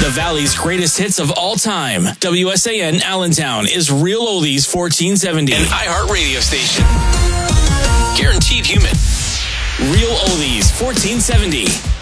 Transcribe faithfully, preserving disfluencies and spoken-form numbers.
The Valley's greatest hits of all time. W S A N Allentown is Real Oldies fourteen seventy. An iHeart radio station. Guaranteed human. Real Oldies fourteen seventy.